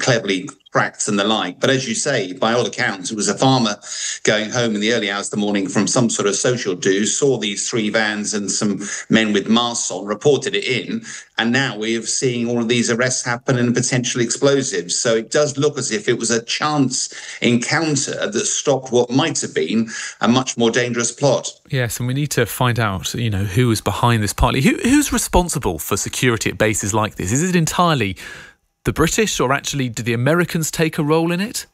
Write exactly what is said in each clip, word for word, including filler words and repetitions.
cleverly cracked and the like. But as you say, by all accounts, it was a farmer going home in the early hours of the morning from some sort of social do, saw these three vans and some men with masks on, reported it in, and now we're seeing all of these arrests happen and potential explosives. So it does look as if it was a chance encounter that stopped what might have been a much more dangerous plot. Yes, and we need to find out, you know, who is behind this partly. Who, who's responsible for security at bases like this? Is it entirely the British, or actually do the Americans take a role in it?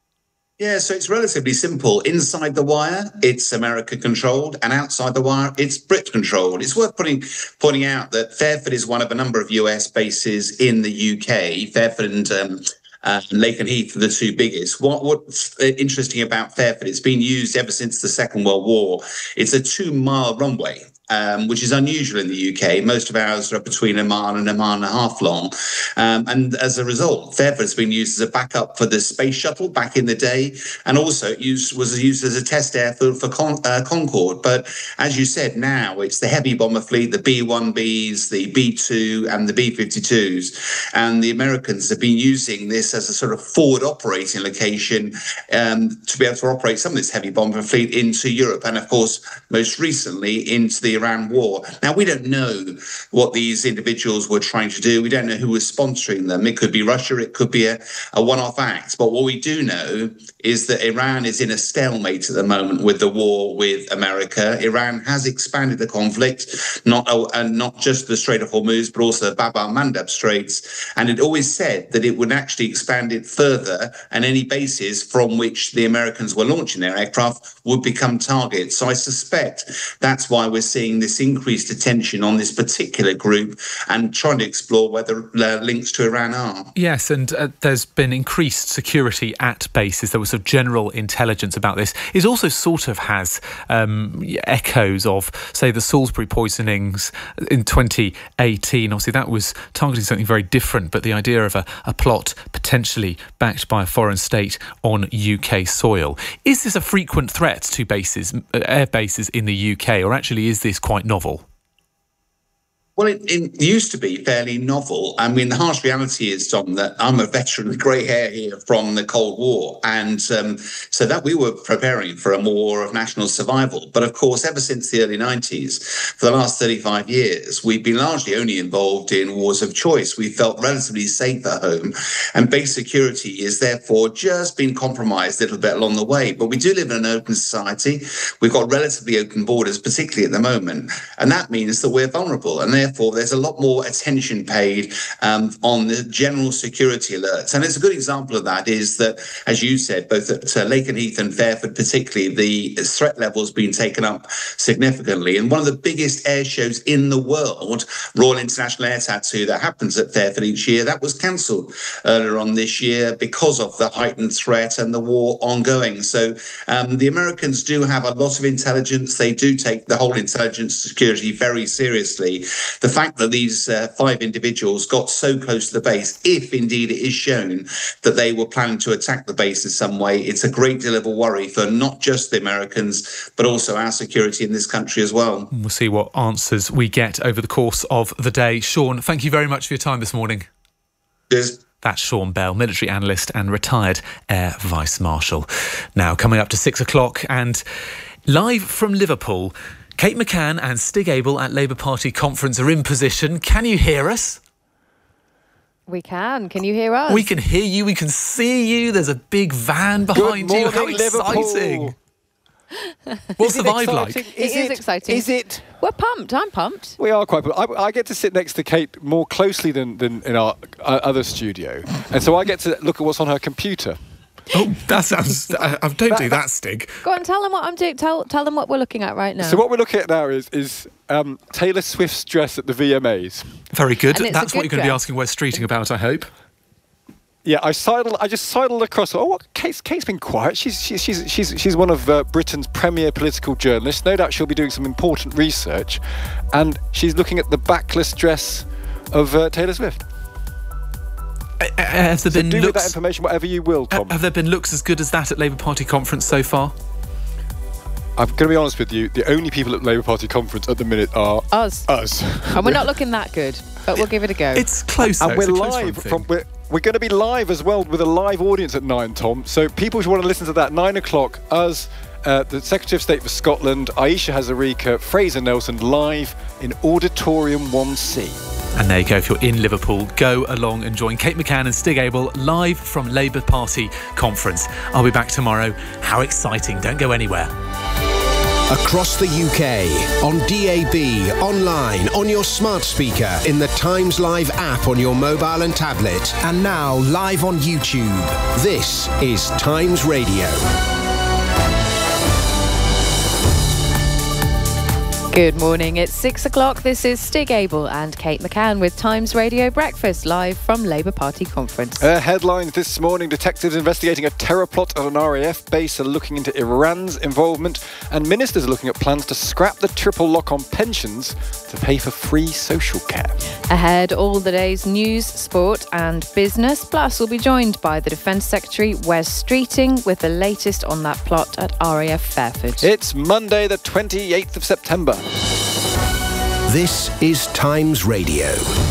Yeah, so it's relatively simple. Inside the wire, it's America-controlled, and outside the wire, it's Brit-controlled. It's worth putting, pointing out that Fairford is one of a number of U S bases in the U K. Fairford and um, uh, Lakenheath are the two biggest. What, what's interesting about Fairford, it's been used ever since the Second World War. It's a two-mile runway. Um, which is unusual in the U K. Most of ours are between a mile and a mile and a half long. Um, and as a result, Fairford has been used as a backup for the space shuttle back in the day, and also it used, was used as a test airfield for Con- uh, Concorde. But as you said, now it's the heavy bomber fleet, the B one Bs, the B two and the B fifty-twos. And the Americans have been using this as a sort of forward operating location um, to be able to operate some of this heavy bomber fleet into Europe. And of course, most recently into the Iran war. Now, we don't know what these individuals were trying to do. We don't know who was sponsoring them. It could be Russia. It could be a, a one-off act. But what we do know is that Iran is in a stalemate at the moment with the war with America. Iran has expanded the conflict, not, uh, and not just the Strait of Hormuz, but also the Bab al-Mandab Straits. And it always said that it would actually expand it further, and any bases from which the Americans were launching their aircraft would become targets. So I suspect that's why we're seeing this increased attention on this particular group and trying to explore whether uh, links to Iran are. Yes, and uh, there's been increased security at bases. There was sort of general intelligence about this. It also sort of has um, echoes of, say, the Salisbury poisonings in twenty eighteen. Obviously, that was targeting something very different, but the idea of a, a plot potentially backed by a foreign state on U K soil. Is this a frequent threat to bases, uh, air bases in the U K, or actually is this quite novel? Well, it, it used to be fairly novel. I mean, the harsh reality is, Tom, that I'm a veteran with grey hair here from the Cold War. And um, so that we were preparing for a war of national survival. But of course, ever since the early nineties, for the last thirty-five years, we've been largely only involved in wars of choice. We felt relatively safe at home. And base security is therefore just been compromised a little bit along the way. But we do live in an open society. We've got relatively open borders, particularly at the moment. And that means that we're vulnerable. And therefore, there's a lot more attention paid um, on the general security alerts. And it's a good example of that is that, as you said, both at uh, Lakenheath and Fairford particularly, the threat level has been taken up significantly. And one of the biggest air shows in the world, Royal International Air Tattoo, that happens at Fairford each year, that was cancelled earlier on this year because of the heightened threat and the war ongoing. So um, the Americans do have a lot of intelligence. They do take the whole intelligence security very seriously. The fact that these uh, five individuals got so close to the base, if indeed it is shown that they were planning to attack the base in some way, it's a great deal of a worry for not just the Americans, but also our security in this country as well. We'll see what answers we get over the course of the day. Sean, thank you very much for your time this morning. Cheers. That's Sean Bell, military analyst and retired Air Vice Marshal. Now, coming up to six o'clock and live from Liverpool, Kate McCann and Stig Abel at Labour Party conference are in position. Can you hear us? We can. Can you hear us? We can hear you. We can see you. There's a big van behind Good you. How morning, exciting. What's the vibe like? It is, is exciting. Is it? We're pumped. I'm pumped. We are quite pumped. I, I get to sit next to Kate more closely than, than in our uh, other studio. And so I get to look at what's on her computer. Oh, that sounds... I, I don't do that, Stig. Go on, tell them what I'm doing. Tell tell them what we're looking at right now. So what we're looking at now is is um, Taylor Swift's dress at the V M As. Very good. And it's That's a what good you're going to be dress. asking Wes Streeting about, I hope. Yeah, I sidled. I just sidled across. Oh, what? Kate's, Kate's been quiet. She's she's she's she's she's one of uh, Britain's premier political journalists. No doubt she'll be doing some important research, and she's looking at the backless dress of uh, Taylor Swift. Uh, have there So been do looks, with that information whatever you will, Tom. Have there been looks as good as that at Labour Party conference so far? I'm going to be honest with you. The only people at the Labour Party conference at the minute are Us. us. And we're not looking that good, but we'll give it a go. It's close, And though. we're It's a close live run from thing. we're, we're going to be live as well with a live audience at nine, Tom. So people who want to listen to that, nine o'clock, us, uh, the Secretary of State for Scotland, Aisha Hazarika, Fraser Nelson, live in Auditorium one C. And there you go. If you're in Liverpool, go along and join Kate McCann and Stig Abel live from Labour Party conference. I'll be back tomorrow. How exciting. Don't go anywhere. Across the U K, on D A B, online, on your smart speaker, in the Times Live app on your mobile and tablet, and now live on YouTube. This is Times Radio. Good morning, it's six o'clock. This is Stig Abel and Kate McCann with Times Radio Breakfast, live from Labour Party conference. Uh, headlines this morning: detectives investigating a terror plot at an R A F base are looking into Iran's involvement, and ministers are looking at plans to scrap the triple lock on pensions to pay for free social care. Ahead, all the day's news, sport and business. Plus, we'll be joined by the Defence Secretary, Wes Streeting, with the latest on that plot at R A F Fairford. It's Monday the twenty-eighth of September. This is Times Radio.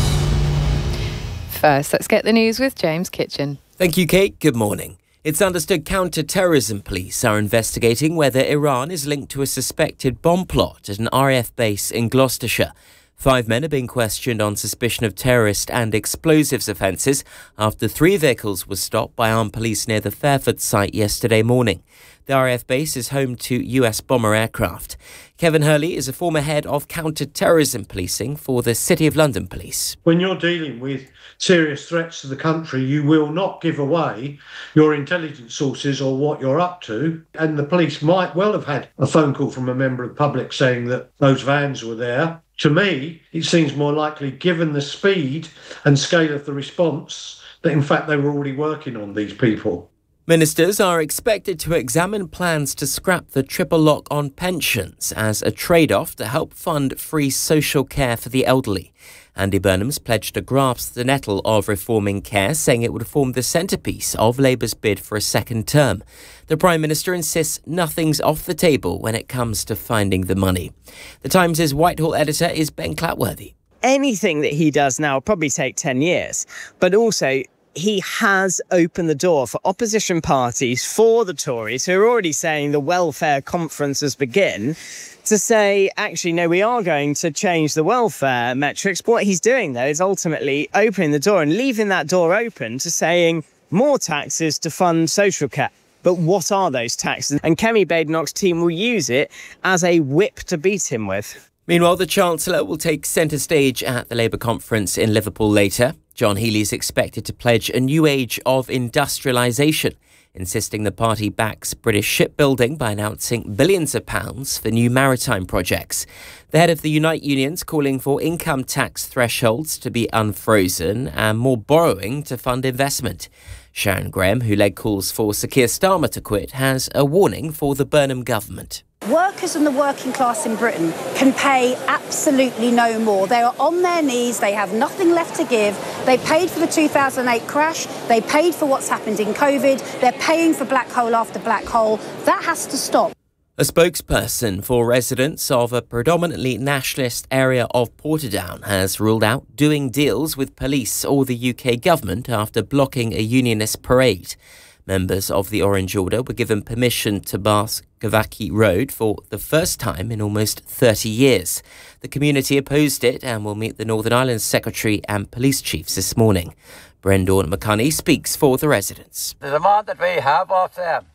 First, let's get the news with James Kitchen. Thank you, Kate. Good morning. It's understood counter-terrorism police are investigating whether Iran is linked to a suspected bomb plot at an R A F base in Gloucestershire. Five men are being questioned on suspicion of terrorist and explosives offences after three vehicles were stopped by armed police near the Fairford site yesterday morning. The R A F base is home to U S bomber aircraft. Kevin Hurley is a former head of counter-terrorism policing for the City of London Police. When you're dealing with serious threats to the country, you will not give away your intelligence sources or what you're up to. And the police might well have had a phone call from a member of the public saying that those vans were there. To me, it seems more likely, given the speed and scale of the response, that in fact they were already working on these people. Ministers are expected to examine plans to scrap the triple lock on pensions as a trade-off to help fund free social care for the elderly. Andy Burnham's pledged to grasp the nettle of reforming care, saying it would form the centrepiece of Labour's bid for a second term. The Prime Minister insists nothing's off the table when it comes to finding the money. The Times' Whitehall editor is Ben Clatworthy. Anything that he does now will probably take ten years, but also he has opened the door for opposition parties, for the Tories, who are already saying the welfare conferences begin, to say, actually, no, we are going to change the welfare metrics. What he's doing, though, is ultimately opening the door and leaving that door open to saying more taxes to fund social care. But what are those taxes? And Kemi Badenoch's team will use it as a whip to beat him with. Meanwhile, the Chancellor will take centre stage at the Labour conference in Liverpool later. John Healey is expected to pledge a new age of industrialisation, insisting the party backs British shipbuilding by announcing billions of pounds for new maritime projects. The head of the Unite Union's calling for income tax thresholds to be unfrozen and more borrowing to fund investment. Sharon Graham, who led calls for Sir Keir Starmer to quit, has a warning for the Burnham government. Workers and the working class in Britain can pay absolutely no more. They are on their knees. They have nothing left to give. They paid for the two thousand eight crash. They paid for what's happened in COVID. They're paying for black hole after black hole. That has to stop. A spokesperson for residents of a predominantly nationalist area of Portadown has ruled out doing deals with police or the U K government after blocking a unionist parade. Members of the Orange Order were given permission to pass Gavaki Road for the first time in almost thirty years. The community opposed it and will meet the Northern Ireland Secretary and police chiefs this morning. Brendan McCunney speaks for the residents. The demand that we have of them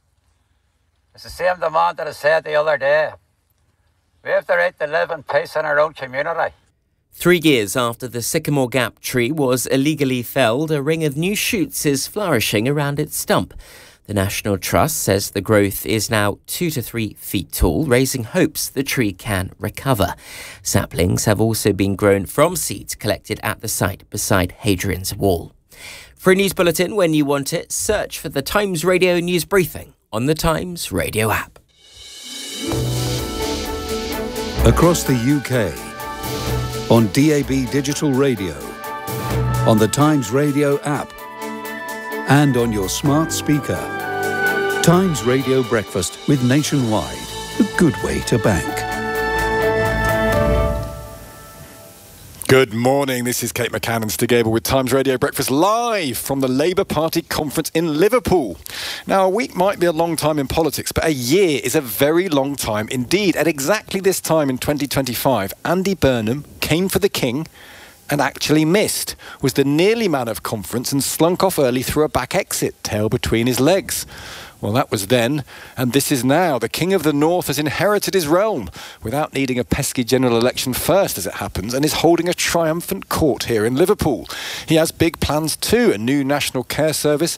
is the same demand that I said the other day. We have the right to live in peace in our own community. Three years after the Sycamore Gap tree was illegally felled, a ring of new shoots is flourishing around its stump. The National Trust says the growth is now two to three feet tall, raising hopes the tree can recover. Saplings have also been grown from seeds collected at the site beside Hadrian's Wall. For a news bulletin when you want it, search for the Times Radio News Briefing on the Times Radio app. Across the U K, on D A B Digital Radio, on the Times Radio app, and on your smart speaker. Times Radio Breakfast with Nationwide, a good way to bank. Good morning, this is Kate McCann and Stig Abel with Times Radio Breakfast live from the Labour Party conference in Liverpool. Now, a week might be a long time in politics, but a year is a very long time indeed. At exactly this time in twenty twenty-five, Andy Burnham came for the King and actually missed, was the nearly man of conference and slunk off early through a back exit, tail between his legs. Well, that was then, and this is now. The King of the North has inherited his realm without needing a pesky general election first, as it happens, and is holding a triumphant court here in Liverpool. He has big plans too, a new national care service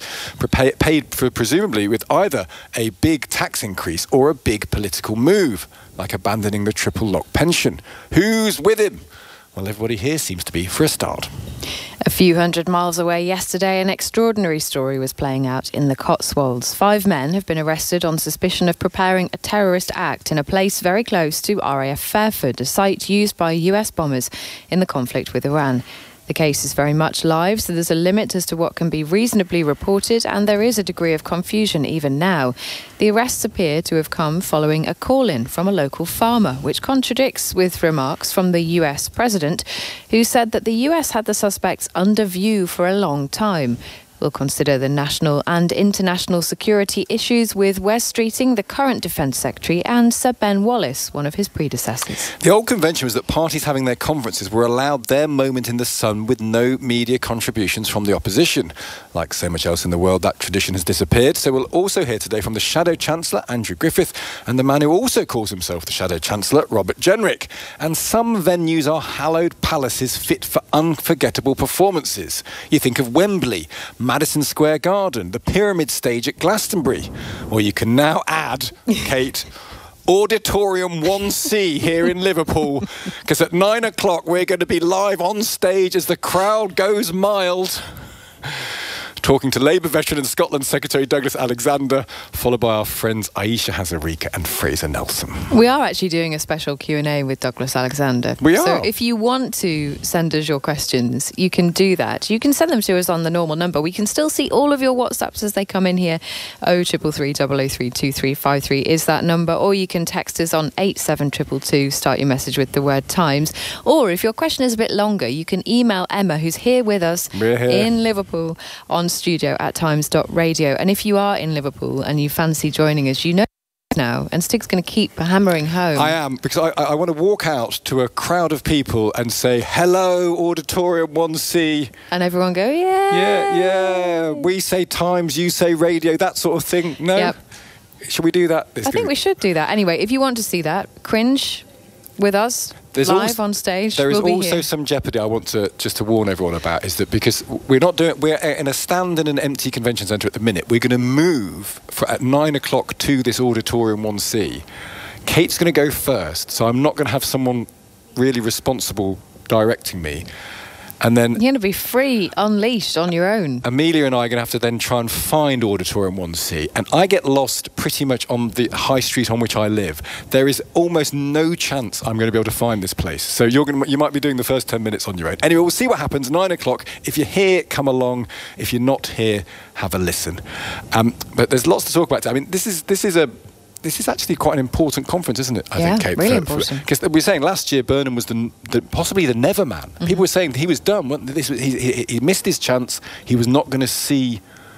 paid for presumably with either a big tax increase or a big political move, like abandoning the triple lock pension. Who's with him? Well, everybody here seems to be for a start. A few hundred miles away yesterday, an extraordinary story was playing out in the Cotswolds. Five men have been arrested on suspicion of preparing a terrorist act in a place very close to R A F Fairford, a site used by U S bombers in the conflict with Iran. The case is very much live, so there's a limit as to what can be reasonably reported, and there is a degree of confusion even now. The arrests appear to have come following a call-in from a local farmer, which contradicts with remarks from the U S president, who said that the U S had the suspects under view for a long time. We'll consider the national and international security issues with Wes Streeting, the current Defence Secretary, and Sir Ben Wallace, one of his predecessors. The old convention was that parties having their conferences were allowed their moment in the sun with no media contributions from the opposition. Like so much else in the world, that tradition has disappeared. So we'll also hear today from the Shadow Chancellor, Andrew Griffith, and the man who also calls himself the Shadow Chancellor, Robert Jenrick. And some venues are hallowed palaces fit for unforgettable performances. You think of Wembley, Madison Square Garden, the Pyramid Stage at Glastonbury. Or you can now add, Kate, Auditorium one C here in Liverpool, because at nine o'clock we're going to be live on stage as the crowd goes mild. Talking to Labour veteran and Scotland Secretary Douglas Alexander, followed by our friends Aisha Hazarika and Fraser Nelson. We are actually doing a special Q and A with Douglas Alexander. We are. So if you want to send us your questions, you can do that. You can send them to us on the normal number. We can still see all of your WhatsApps as they come in here. oh triple three, double oh three, two three five three is that number. Or you can text us on eight seven two two two, start your message with the word Times. Or if your question is a bit longer, you can email Emma, who's here with us We're here. in Liverpool, on studio at times dot radio. And if you are in Liverpool and you fancy joining us, you know now, and Stig's going to keep hammering home. I am, because I, I want to walk out to a crowd of people and say, hello, Auditorium one C. And everyone go, yeah. Yeah, yeah. We say Times, you say radio, that sort of thing. No? Yep. Should we do that? I think we should do that. Anyway, if you want to see that, Cringe with us. There's live also, on stage. There is we'll also some jeopardy I want to just to warn everyone about, is that because we're not doing, we're in a stand in an empty convention centre at the minute. We're going to move for, at nine o'clock to this Auditorium one C. Kate's going to go first, so I'm not going to have someone really responsible directing me. And then you're going to be free, unleashed on your own. Amelia and I are going to have to then try and find Auditorium one C. And I get lost pretty much on the high street on which I live. There is almost no chance I'm going to be able to find this place. So you're going to, you might be doing the first ten minutes on your own. Anyway, we'll see what happens. Nine o'clock. If you're here, come along. If you're not here, have a listen. Um, but there's lots to talk about. I mean, this is this is a... This is actually quite an important conference, isn't it? I yeah, think, Kate, really for, important. Because we were saying last year Burnham was the, the possibly the never man. Mm-hmm. People were saying he was done. This, he, he, he missed his chance. He was not going to see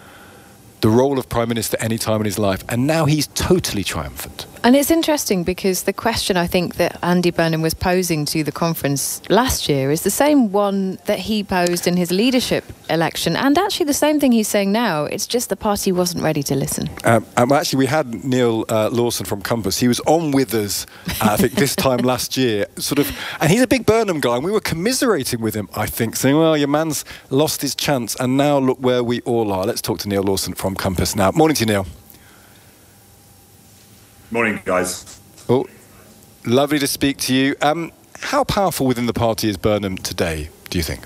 the role of Prime Minister any time in his life. And now he's totally triumphant. And it's interesting because the question I think that Andy Burnham was posing to the conference last year is the same one that he posed in his leadership election, and actually the same thing he's saying now. It's just the party wasn't ready to listen. Um, um, actually, we had Neil uh, Lawson from Compass. He was on with us, uh, I think, this time last year. Sort of, and he's a big Burnham guy, and we were commiserating with him, I think, saying, well, your man's lost his chance, and now look where we all are. Let's talk to Neil Lawson from Compass now. Morning to you, Neil. Morning, guys. Oh, lovely to speak to you. Um, how powerful within the party is Burnham today, do you think?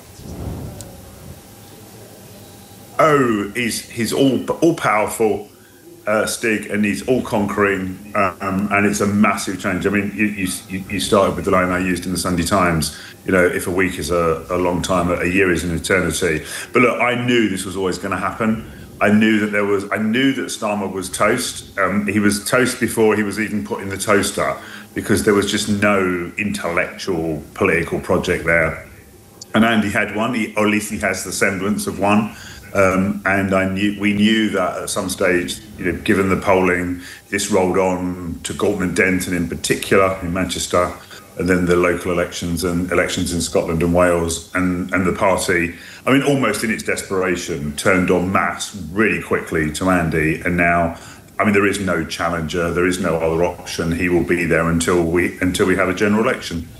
Oh, he's he's all all powerful, uh, Stig, and he's all conquering, um, and it's a massive change. I mean, you, you you started with the line I used in the Sunday Times. You know, if a week is a, a long time, a year is an eternity. But look, I knew this was always going to happen. I knew that there was. I knew that Starmer was toast. Um, he was toast before he was even put in the toaster, because there was just no intellectual political project there. And Andy had one, he, or at least he has the semblance of one. Um, and I knew we knew that at some stage, you know, given the polling, this rolled on to Gorton and Denton in particular in Manchester, and then the local elections and elections in Scotland and Wales, and, and the party, I mean, almost in its desperation, turned en masse really quickly to Andy. And now, I mean, there is no challenger, there is no other option. He will be there until we until we have a general election.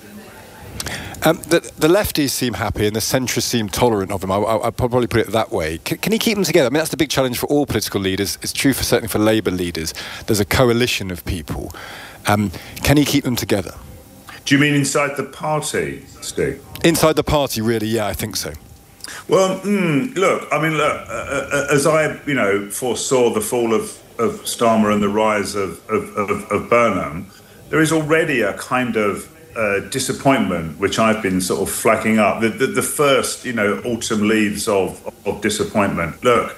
Um, the, the lefties seem happy and the centrists seem tolerant of him. I, I, I'd probably put it that way. Can, can he keep them together? I mean, that's the big challenge for all political leaders. It's true for certainly for Labour leaders. There's a coalition of people. Um, can he keep them together? Do you mean inside the party, Steve? Inside the party, really, yeah, I think so. Well, mm, look, I mean, look, uh, as I, you know, foresaw the fall of, of Starmer and the rise of, of, of, of Burnham, there is already a kind of uh, disappointment, which I've been sort of flagging up, the, the, the first, you know, autumn leaves of, of disappointment. Look,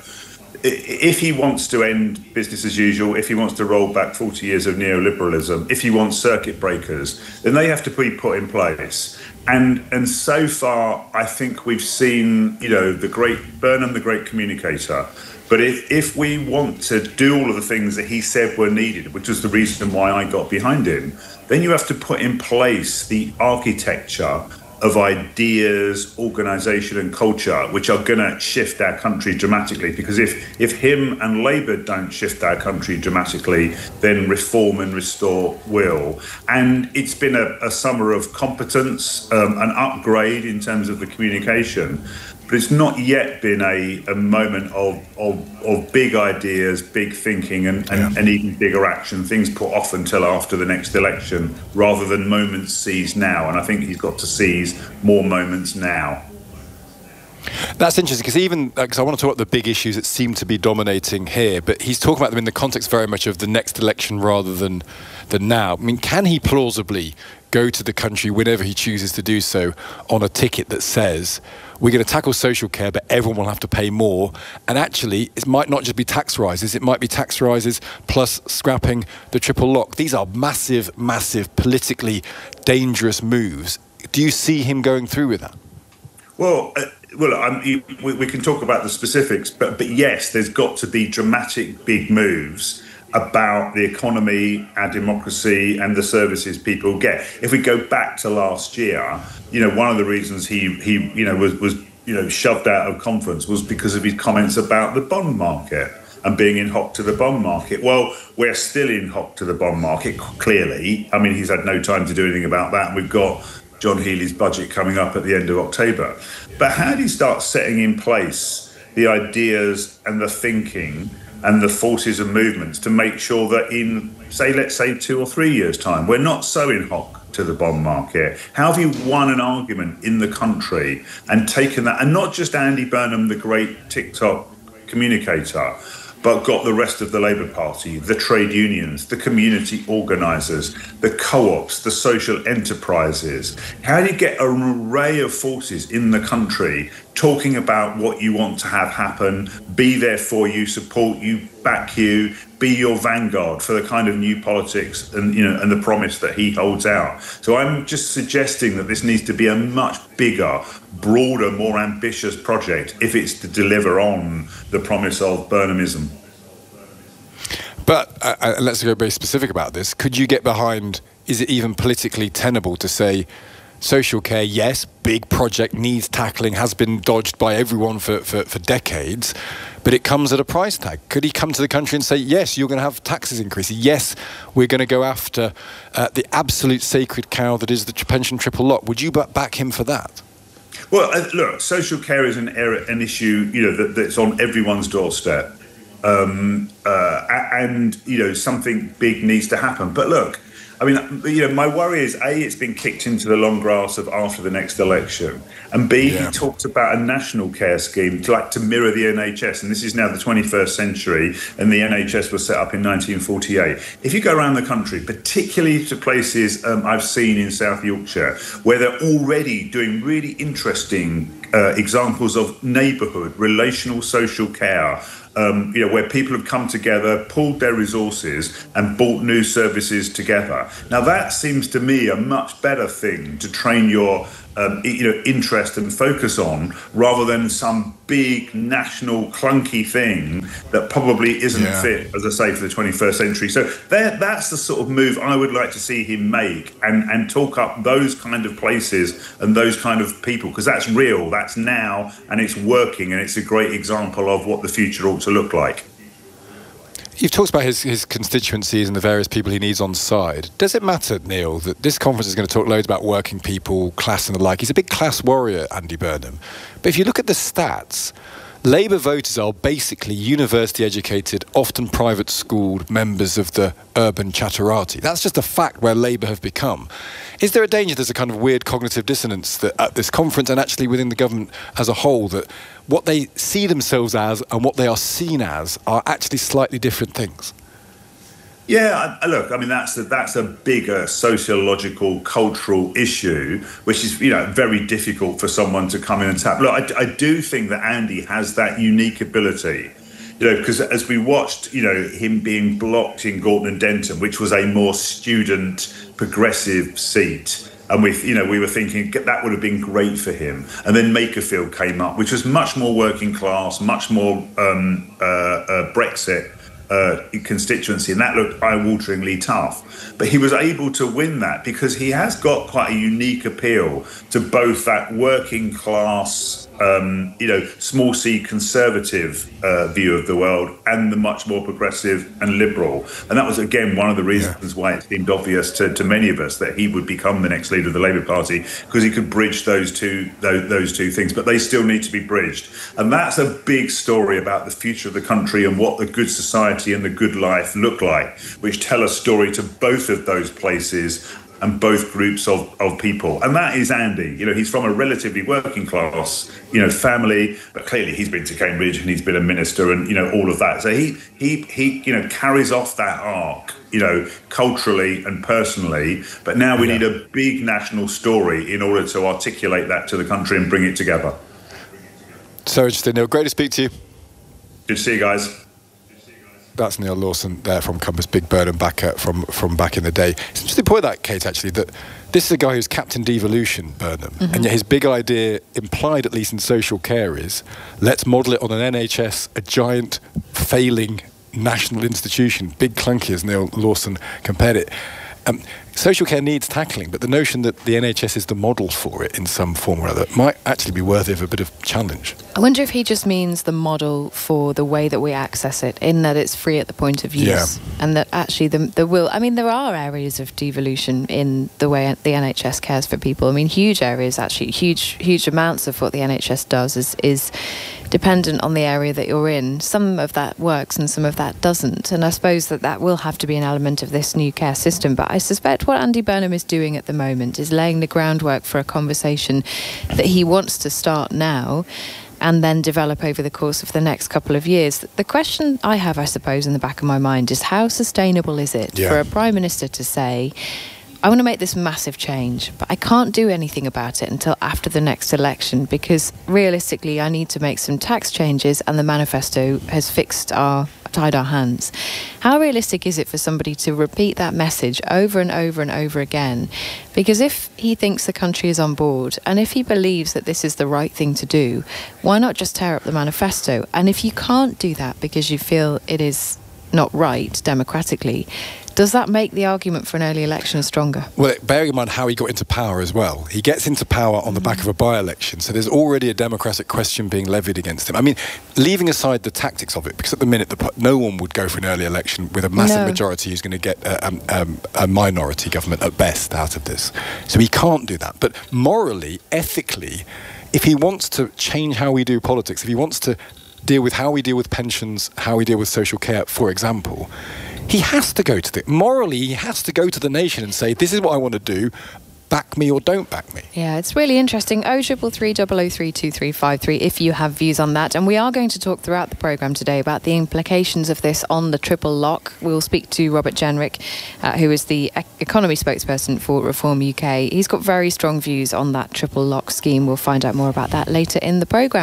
if he wants to end business as usual, if he wants to roll back forty years of neoliberalism, if he wants circuit breakers, then they have to be put in place. And and so far, I think we've seen, you know, the great Burnham, the great communicator. But if, if we want to do all of the things that he said were needed, which was the reason why I got behind him, then you have to put in place the architecture of ideas, organisation and culture, which are going to shift our country dramatically. Because if, if him and Labour don't shift our country dramatically, then reform and restore will. And it's been a, a summer of competence, um, an upgrade in terms of the communication. But it's not yet been a, a moment of, of of big ideas, big thinking and, and, yeah. and even bigger action, things put off until after the next election, rather than moments seized now. And I think he's got to seize more moments now. That's interesting, because even because I want to talk about the big issues that seem to be dominating here, but he's talking about them in the context very much of the next election rather than, than now. I mean, can he plausibly go to the country whenever he chooses to do so on a ticket that says, we're going to tackle social care, but everyone will have to pay more? And actually, it might not just be tax rises, it might be tax rises plus scrapping the triple lock. These are massive, massive, politically dangerous moves. Do you see him going through with that? Well, uh, well, um, you, we, we can talk about the specifics, but, but yes, there's got to be dramatic big moves about the economy, our democracy and the services people get. If we go back to last year, you know, one of the reasons he, he you know, was, was, you know, shoved out of conference was because of his comments about the bond market and being in hock to the bond market. Well, we're still in hock to the bond market, clearly. I mean, he's had no time to do anything about that. We've got John Healey's budget coming up at the end of October. But how do you start setting in place the ideas and the thinking and the forces and movements to make sure that in, say, let's say two or three years' time, we're not so in hock to the bond market? How have you won an argument in the country and taken that, and not just Andy Burnham, the great TikTok communicator, but got the rest of the Labour Party, the trade unions, the community organisers, the co-ops, the social enterprises? How do you get an array of forces in the country talking about what you want to have happen, be there for you, support you, back you, be your vanguard for the kind of new politics and, you know, and the promise that he holds out? So I'm just suggesting that this needs to be a much bigger, broader, more ambitious project if it's to deliver on the promise of Burnhamism. But uh, let's go very specific about this. Could you get behind, is it even politically tenable to say, social care, yes, big project, needs tackling, has been dodged by everyone for, for, for decades, but it comes at a price tag? Could he come to the country and say, yes, you're going to have taxes increasing, yes, we're going to go after uh, the absolute sacred cow that is the pension triple lock? Would you back him for that? Well, uh, look, social care is an, an issue, you know, that, that's on everyone's doorstep. Um, uh, and, you know, something big needs to happen. But look, I mean, you know, my worry is, A, it's been kicked into the long grass of after the next election, and B, yeah. he talked about a national care scheme to like to mirror the N H S, and this is now the twenty-first century, and the N H S was set up in nineteen forty-eight. If you go around the country, particularly to places um, I've seen in South Yorkshire, where they're already doing really interesting uh, examples of neighbourhood, relational social care, Um, you know, where people have come together, pooled their resources and bought new services together. Now, that seems to me a much better thing to train your um, you know, interest and focus on, rather than some big national clunky thing that probably isn't Yeah. fit, as I say, for the twenty-first century. So there, that's the sort of move I would like to see him make, and, and talk up those kind of places and those kind of people, because that's real, that's now, and it's working, and it's a great example of what the future ought to look like. You've talked about his, his constituencies and the various people he needs on side. Does it matter, Neil, that this conference is going to talk loads about working people, class and the like? He's a big class warrior, Andy Burnham. But if you look at the stats, Labour voters are basically university-educated, often private-schooled members of the urban chatterati. That's just a fact where Labour have become. Is there a danger there's a kind of weird cognitive dissonance that at this conference and actually within the government as a whole, that what they see themselves as and what they are seen as are actually slightly different things? Yeah, I, look, I mean, that's a, that's a bigger sociological, cultural issue, which is, you know, very difficult for someone to come in and tap. Look, I, I do think that Andy has that unique ability, you know, because as we watched, you know, him being blocked in Gorton and Denton, which was a more student, progressive seat, and we, you know, we were thinking that would have been great for him. And then Makerfield came up, which was much more working class, much more um, uh, uh, Brexit Uh, constituency, and that looked eye-wateringly tough. But he was able to win that because he has got quite a unique appeal to both that working class, um, you know, small c conservative uh, view of the world and the much more progressive and liberal. And that was, again, one of the reasons yeah. why it seemed obvious to, to many of us that he would become the next leader of the Labour Party, because he could bridge those two those, those two things. But they still need to be bridged. And that's a big story about the future of the country and what the good society and the good life look like, which tell a story to both of those places and both groups of, of people. And that is Andy. You know, he's from a relatively working class, you know, family, but clearly he's been to Cambridge and he's been a minister and, you know, all of that. So he, he, he you know, carries off that arc, you know, culturally and personally. But now we yeah. need a big national story in order to articulate that to the country and bring it together. So interesting, Neil. Great to speak to you. Good to see you guys. That's Neil Lawson there from Compass, Big Burnham back uh, from from back in the day. It's interesting to point out, Kate, actually, that this is a guy who's captain devolution, Burnham, mm-hmm. and yet his big idea, implied at least in social care, is let's model it on an N H S, a giant failing national institution, big clunky as Neil Lawson compared it. Um, social care needs tackling, but the notion that the N H S is the model for it in some form or other might actually be worthy of a bit of challenge. I wonder if he just means the model for the way that we access it, in that it's free at the point of use, yeah. and that actually the, the will... I mean, there are areas of devolution in the way the N H S cares for people. I mean, huge areas, actually, huge huge amounts of what the N H S does is is dependent on the area that you're in. Some of that works and some of that doesn't, and I suppose that that will have to be an element of this new care system. But I suspect what Andy Burnham is doing at the moment is laying the groundwork for a conversation that he wants to start now and then develop over the course of the next couple of years. The question I have, I suppose, in the back of my mind is how sustainable is it yeah. for a Prime Minister to say, I want to make this massive change, but I can't do anything about it until after the next election, because realistically I need to make some tax changes and the manifesto has fixed our tied our hands. How realistic is it for somebody to repeat that message over and over and over again? Because if he thinks the country is on board, and if he believes that this is the right thing to do, why not just tear up the manifesto? And if you can't do that because you feel it is not right democratically, does that make the argument for an early election stronger? Well, bearing in mind how he got into power as well. He gets into power on the back of a by-election, so there's already a democratic question being levied against him. I mean, leaving aside the tactics of it, because at the minute the, no one would go for an early election with a massive no. majority who's going to get a, um, um, a minority government at best out of this. So he can't do that. But morally, ethically, if he wants to change how we do politics, if he wants to deal with how we deal with pensions, how we deal with social care, for example, he has to go to the... Morally, he has to go to the nation and say, this is what I want to do, back me or don't back me. Yeah, it's really interesting. oh three three, double oh three, two three five three if you have views on that. And we are going to talk throughout the programme today about the implications of this on the triple lock. We'll speak to Robert Jenrick, uh, who is the economy spokesperson for Reform U K. He's got very strong views on that triple lock scheme. We'll find out more about that later in the programme.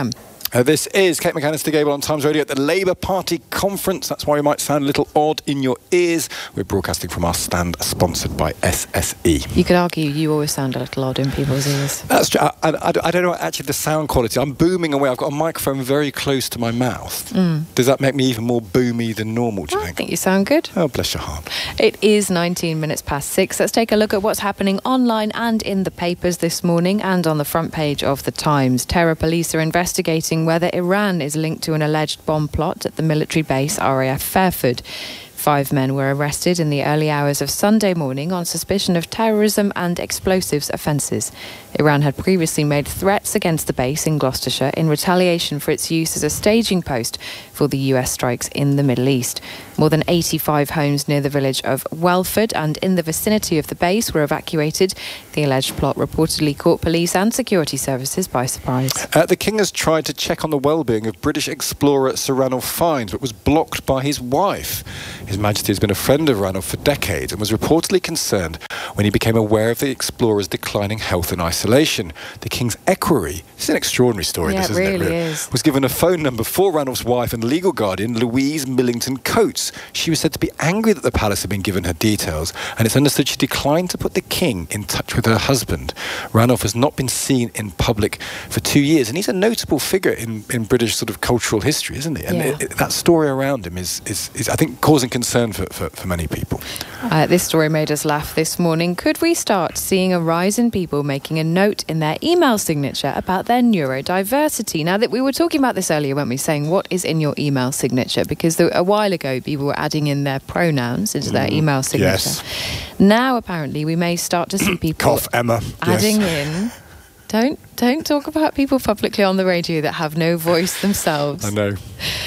Uh, this is Kate McCann, Stig Abel on Times Radio at the Labour Party conference. That's why we might sound a little odd in your ears. We're broadcasting from our stand sponsored by S S E. You could argue you always sound a little odd in people's ears. That's true. I, I, I don't know actually the sound quality. I'm booming away. I've got a microphone very close to my mouth. Mm. Does that make me even more boomy than normal, do you I think? I think you sound good. Oh, bless your heart. It is nineteen minutes past six. Let's take a look at what's happening online and in the papers this morning and on the front page of The Times. Terror police are investigating whether Iran is linked to an alleged bomb plot at the military base R A F Fairford. Five men were arrested in the early hours of Sunday morning on suspicion of terrorism and explosives offences. Iran had previously made threats against the base in Gloucestershire in retaliation for its use as a staging post for the U S strikes in the Middle East. More than eighty-five homes near the village of Welford and in the vicinity of the base were evacuated. The alleged plot reportedly caught police and security services by surprise. Uh, the King has tried to check on the well-being of British explorer Sir Ranulph Fiennes, but was blocked by his wife. His Majesty has been a friend of Ranulph for decades and was reportedly concerned when he became aware of the explorer's declining health and isolation. The King's equerry, it's an extraordinary story, yeah, this, isn't it? it? Really is. Was given a phone number for Ranulph's wife and legal guardian, Louise Millington Coates. She was said to be angry that the palace had been given her details, and it's understood she declined to put the King in touch with her husband. Ranulph has not been seen in public for two years, and he's a notable figure in, in British sort of cultural history, isn't he? And yeah. it, it, that story around him is, is, is I think, causing concern for, for, for many people. Uh, this story made us laugh this morning. Could we start seeing a rise in people making a note in their email signature about their neurodiversity? Now, that we were talking about this earlier, weren't we, saying what is in your email signature? Because there, a while ago, people were adding in their pronouns into their Mm, email signature. yes. Now, apparently, we may start to see people Cough, Emma. adding Yes. in. Don't don't talk about people publicly on the radio that have no voice themselves. I know.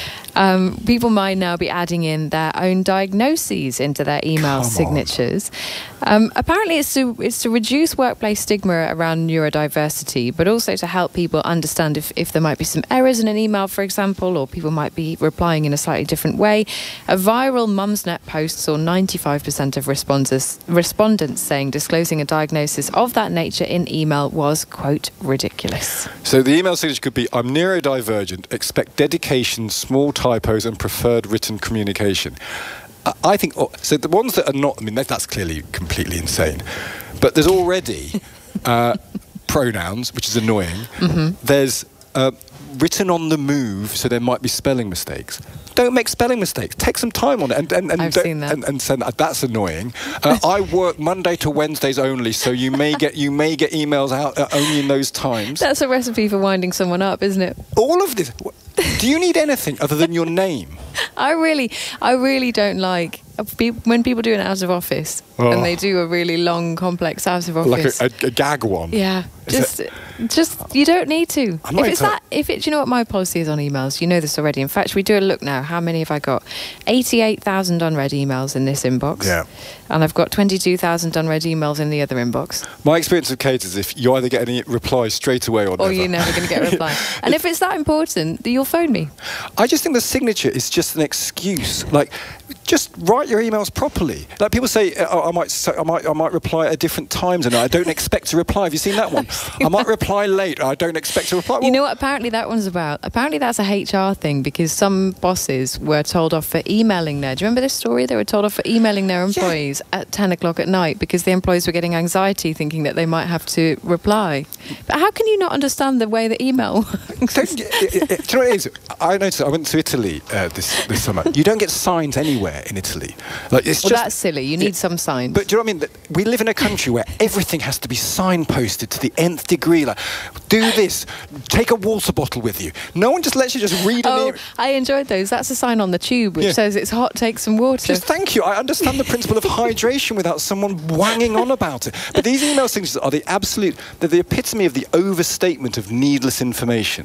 Um, people might now be adding in their own diagnoses into their email Come signatures. Um, apparently, it's to it's to reduce workplace stigma around neurodiversity, but also to help people understand if, if there might be some errors in an email, for example, or people might be replying in a slightly different way. A viral Mumsnet post saw ninety-five percent of respondents respondents saying disclosing a diagnosis of that nature in email was, quote, ridiculous. So the email signature could be, I'm neurodivergent, expect dedication, small typos and preferred written communication. I, I think, oh, so the ones that are not, I mean, that, that's clearly completely insane. But there's already uh, pronouns, which is annoying. Mm-hmm. There's uh, written on the move, so there might be spelling mistakes. Don't make spelling mistakes. Take some time on it, and and and, I've don't- seen that. and, and send that. That's annoying. Uh, I work Monday to Wednesdays only, so you may get you may get emails out uh, only in those times. That's a recipe for winding someone up, isn't it? All of this. Do you need anything other than your name? I really, I really don't like pe- when people do an out of office Oh. and they do a really long, complex out of Like office. a, a, a gag one. yeah, Is just, just you don't need to. I'm not If it's into- that, if it, do you know what my policy is on emails? You know this already. In fact, we do a look now. How many have I got? Eighty-eight thousand unread emails in this inbox. Yeah. And I've got twenty-two thousand unread emails in the other inbox. My experience of Kate is if you either get any replies straight away or, Or never. you're never going to get a reply. And if it's that important, you'll phone me. I just think the signature is just an excuse. Like, just write your emails properly. Like people say, oh, I might, I might, I might reply at different times, and I don't expect to reply. Have you seen that one? I might reply late. I don't expect to reply. You Well, know what apparently that one's about? Apparently that's a H R thing because some bosses were told off for emailing their... Do you remember this story? They were told off for emailing their employees yeah. at ten o'clock at night because the employees were getting anxiety thinking that they might have to reply. But how can you not understand the way that email works? Don't, do you know what it is? I noticed. I went to Italy uh, this this summer. You don't get signs anywhere in Italy. Like it's Well, just. that's silly. You need Yeah. some signs. But do you know what I mean? That we live in a country where everything has to be signposted to the nth degree. Like, do this. Take a water bottle with you. No one just lets you just read an Oh, email. I enjoyed those. That's a sign on the tube which Yeah. says it's hot, take some water. Just thank you. I understand the principle of hydration without someone wanging on about it. But these email signatures are the absolute, they're the epitome of the overstatement of needless information.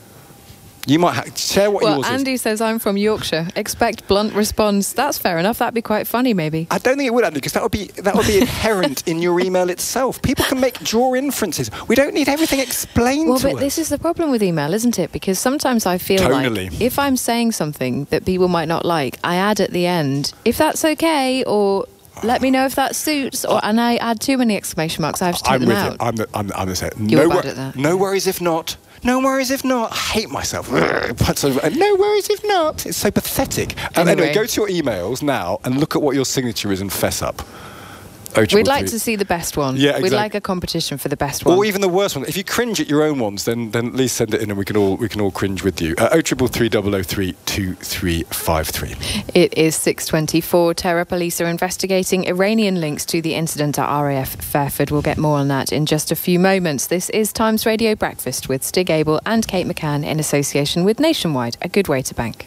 You might ha- share what Well, yours Andy is. says, I'm from Yorkshire. Expect blunt response. That's fair enough. That'd be quite funny, maybe. I don't think it would, Andy, because that would be that would be inherent in your email itself. People can make draw inferences. We don't need everything explained Well, to but us. this is the problem with email, isn't it? Because sometimes I feel Tonally. like if I'm saying something that people might not like, I add at the end, if that's okay, or let me know if that suits, or and I add too many exclamation marks, I have to take I'm them with out. you. I'm the, I'm, I'm the same. You're no bad at that. No worries if not. no worries if not. I hate myself. But sort of, no worries if not. It's so pathetic. And anyway. anyway, go to your emails now and look at what your signature is and fess up. We'd like to see the best one. Yeah, exactly. We'd like a competition for the best one. Or even the worst one. If you cringe at your own ones, then then at least send it in and we can all we can all cringe with you. Uh, oh triple three double oh three two three five three. It is six twenty-four. Terror police are investigating Iranian links to the incident at R A F Fairford. We'll get more on that in just a few moments. This is Times Radio Breakfast with Stig Abel and Kate McCann in association with Nationwide, a good way to bank.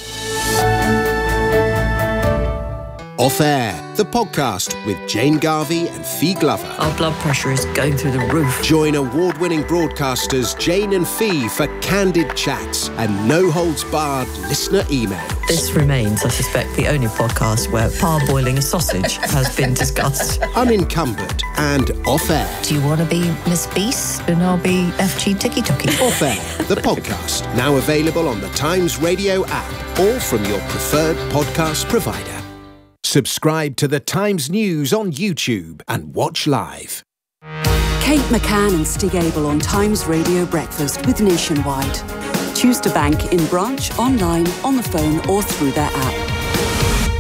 Off Air, the podcast with Jane Garvey and Fee Glover. Our blood pressure is going through the roof. Join award-winning broadcasters Jane and Fee for candid chats and no-holds-barred listener emails. This remains, I suspect, the only podcast where parboiling a sausage has been discussed. Unencumbered and Off Air. Do you want to be Miss Beast and I'll be F G Tiki Toki? Off Air, the podcast, now available on the Times Radio app or from your preferred podcast provider. Subscribe to The Times News on YouTube and watch live. Kate McCann and Stig Abel on Times Radio Breakfast with Nationwide. Choose to bank in branch, online, on the phone or through their app.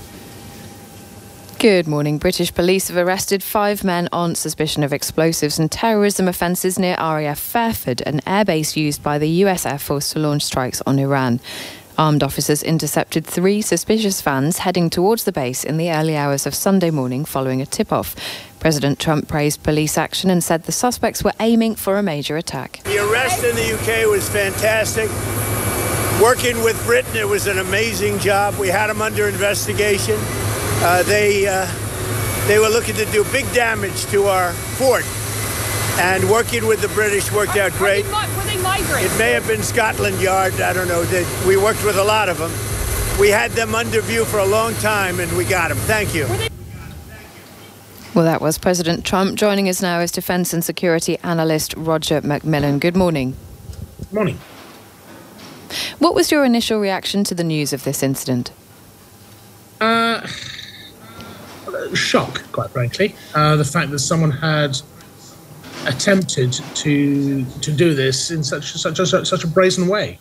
Good morning. British police have arrested five men on suspicion of explosives and terrorism offences near R A F Fairford, an airbase used by the U S Air Force to launch strikes on Iran. Armed officers intercepted three suspicious vans heading towards the base in the early hours of Sunday morning following a tip-off. President Trump praised police action and said the suspects were aiming for a major attack. The arrest in the U K was fantastic. Working with Britain, it was an amazing job. We had them under investigation. Uh, they, uh, they were looking to do big damage to our fort. And working with the British worked out great. Were they migrants? It may have been Scotland Yard. I don't know. They, we worked with a lot of them. We had them under view for a long time, and we got them. Thank you. Well, that was President Trump. Joining us now is Defence and Security Analyst Roger McMillan. Good morning. Good morning. What was your initial reaction to the news of this incident? Uh, shock, quite frankly. Uh, the fact that someone had attempted to to do this in such such a, such a brazen way.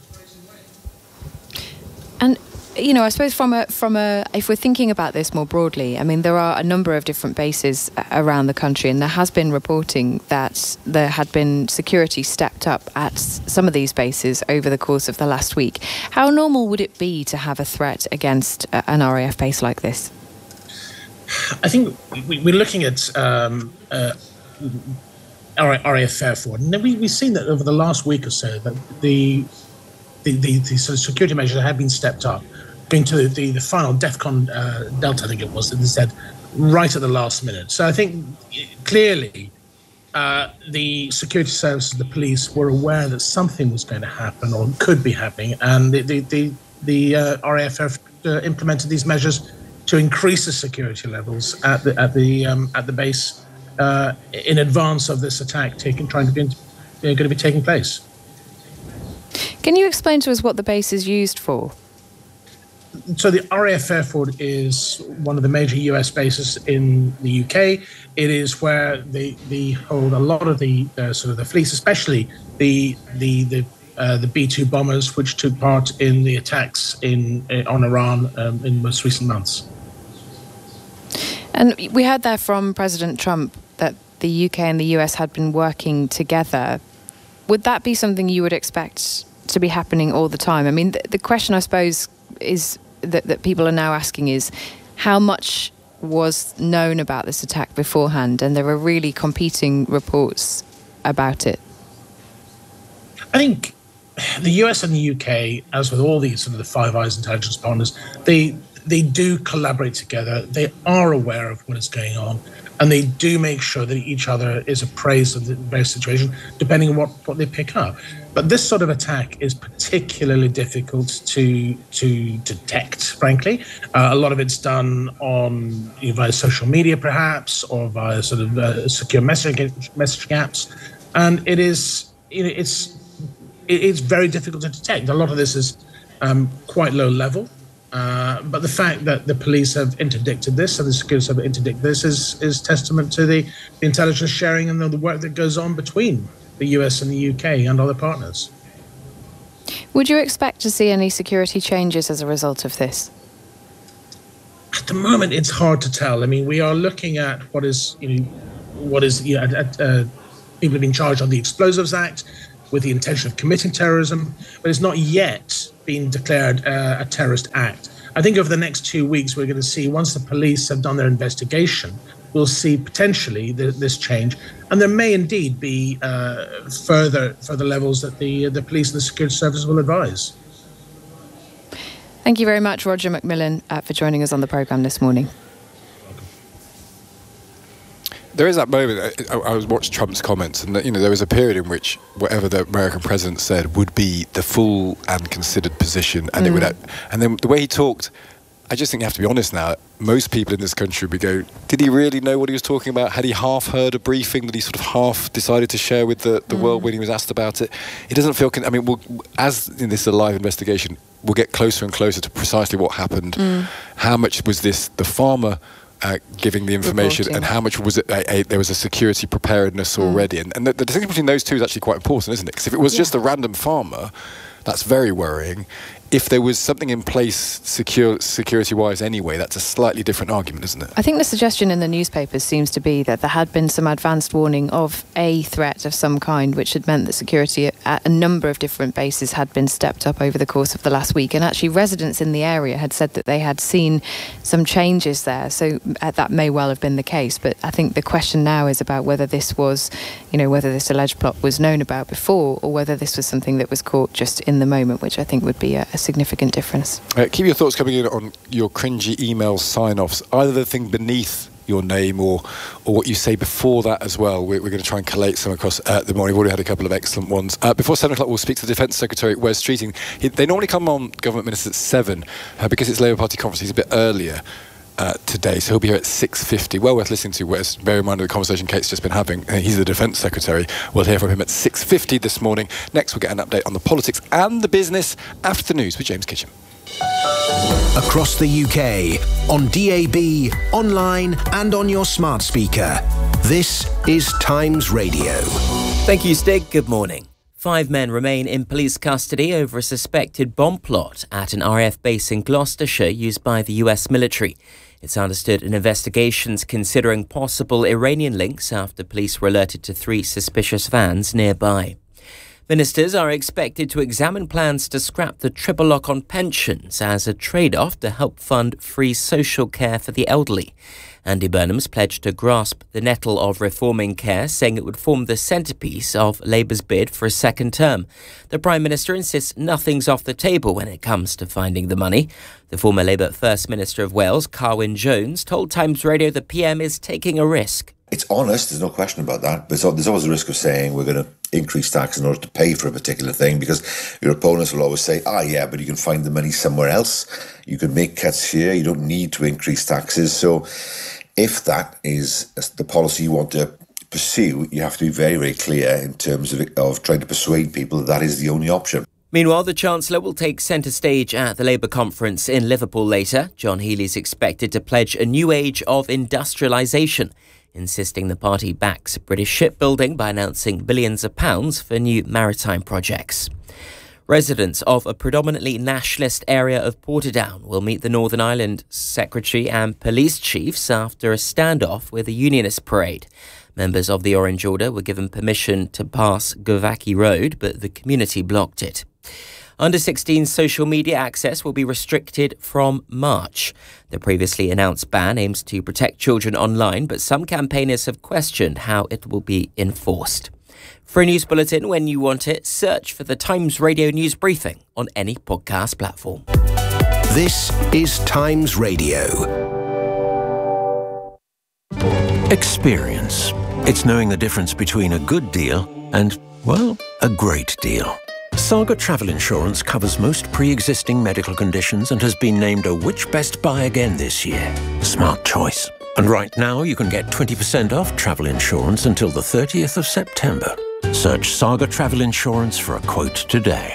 And you know, I suppose from a from a if we're thinking about this more broadly, I mean, there are a number of different bases around the country, and there has been reporting that there had been security stepped up at some of these bases over the course of the last week. How normal would it be to have a threat against an R A F base like this? I think we're looking at um, uh, R A F Fairford, and we, we've seen that over the last week or so that the the, the, the sort of security measures have been stepped up, being to the, the, the final DEFCON uh, Delta, I think it was, that they said right at the last minute. So I think clearly uh, the security services, the police, were aware that something was going to happen or could be happening, and the the the, the uh, R A F uh, implemented these measures to increase the security levels at the at the um, at the base uh, in advance of this attack taking trying to be uh, going to be taking place. Can you explain to us what the base is used for? So the R A F Fairford is one of the major U S bases in the U K. It is where they, they hold a lot of the uh, sort of the fleets, especially the the the uh, the B two bombers, which took part in the attacks in uh, on Iran um, in most recent months. And we heard there from President Trump that the U K and the U S had been working together. Would that be something you would expect to be happening all the time? I mean, the, the question, I suppose, is that, that people are now asking is how much was known about this attack beforehand? And there are really competing reports about it. I think the U S and the U K, as with all these sort of the Five Eyes intelligence partners, they they do collaborate together. They are aware of what is going on, and they do make sure that each other is appraised of the various situation, depending on what, what they pick up. But this sort of attack is particularly difficult to to detect, frankly. Uh, a lot of it's done on you know, via social media, perhaps, or via sort of uh, secure messaging, messaging apps. And it is, you know, it's it's very difficult to detect. A lot of this is um, quite low level. Uh, but the fact that the police have interdicted this and the security have interdicted this is, is testament to the, the intelligence sharing and the, the work that goes on between the U S and the U K and other partners. Would you expect to see any security changes as a result of this? At the moment, it's hard to tell. I mean, we are looking at what is, you know, what is, you know, uh, people have been charged on the Explosives Act with the intention of committing terrorism, but it's not yet been declared uh, a terrorist act. I think over the next two weeks, we're going to see, once the police have done their investigation, we'll see potentially the, this change. And there may indeed be uh, further further levels that the, the police and the security services will advise. Thank you very much, Roger Macmillan, uh, for joining us on the programme this morning. There is that moment. I, I was watching Trump's comments, and you know there was a period in which whatever the American president said would be the full and considered position, and mm. it would. And then the way he talked, I just think you have to be honest now. Most people in this country would go, did he really know what he was talking about? Had he half heard a briefing that he sort of half decided to share with the, the mm. world when he was asked about it? It doesn't feel... Con- I mean, we'll, as in this live investigation, we'll get closer and closer to precisely what happened. Mm. How much was this the farmer uh, giving the information, reporting, and how much was it a, a, there was a security preparedness mm. already? And, and the, the distinction between those two is actually quite important, isn't it? Because if it was yeah. just a random farmer, that's very worrying. If there was something in place secure, security-wise anyway, that's a slightly different argument, isn't it? I think the suggestion in the newspapers seems to be that there had been some advanced warning of a threat of some kind, which had meant that security at a number of different bases had been stepped up over the course of the last week. And actually residents in the area had said that they had seen some changes there. So uh, that may well have been the case. But I think the question now is about whether this was, you know, whether this alleged plot was known about before, or whether this was something that was caught just in the moment, which I think would be a, a significant difference. Uh, keep your thoughts coming in on your cringy email sign-offs, either the thing beneath your name or or what you say before that as well. We're, we're going to try and collate some across uh, the morning. We've already had a couple of excellent ones. Uh, before seven o'clock, we'll speak to the Defence Secretary, Wes Streeting. He, they normally come on Government Ministers at seven, uh, because it's Labour Party conference, he's a bit earlier Uh, today, so he'll be here at six fifty. Well worth listening to, Wes. Bear in mind the conversation Kate's just been having. Uh, he's the Defence Secretary. We'll hear from him at six fifty this morning. Next, we'll get an update on the politics and the business after the news with James Kitchen. Across the U K, on D A B, online and on your smart speaker. This is Times Radio. Thank you, Stig. Good morning. Five men remain in police custody over a suspected bomb plot at an R A F base in Gloucestershire used by the U S military. It's understood an investigation's considering possible Iranian links after police were alerted to three suspicious vans nearby. Ministers are expected to examine plans to scrap the triple lock on pensions as a trade-off to help fund free social care for the elderly. Andy Burnham's pledged to grasp the nettle of reforming care, saying it would form the centrepiece of Labour's bid for a second term. The Prime Minister insists nothing's off the table when it comes to finding the money. The former Labour First Minister of Wales, Carwyn Jones, told Times Radio the P M is taking a risk. It's honest, there's no question about that, but there's always a risk of saying we're going to increase tax in order to pay for a particular thing, because your opponents will always say, ah, yeah, but you can find the money somewhere else. You can make cuts here. You don't need to increase taxes. So if that is the policy you want to pursue, you have to be very, very clear in terms of, of trying to persuade people that that is the only option. Meanwhile, the Chancellor will take centre stage at the Labour conference in Liverpool later. John Healey's expected to pledge a new age of industrialisation, insisting the party backs British shipbuilding by announcing billions of pounds for new maritime projects. Residents of a predominantly nationalist area of Portadown will meet the Northern Ireland Secretary and police chiefs after a standoff with a unionist parade. Members of the Orange Order were given permission to pass Govaki Road, but the community blocked it. Under sixteen social media access will be restricted from March. The previously announced ban aims to protect children online, but some campaigners have questioned how it will be enforced. For a news bulletin when you want it, search for the Times Radio News Briefing on any podcast platform. This is Times Radio. Experience. It's knowing the difference between a good deal and, well, a great deal. Saga Travel Insurance covers most pre-existing medical conditions and has been named a Which Best Buy again this year. Smart choice. And right now you can get twenty percent off travel insurance until the thirtieth of September. Search Saga Travel Insurance for a quote today.